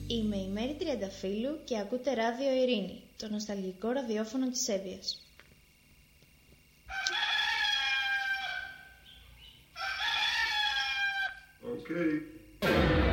Είμαι η Μέρη Τριανταφύλλου και ακούτε Ράδιο Ειρήνη, το νοσταλγικό ραδιόφωνο της Εύβοιας. Okay.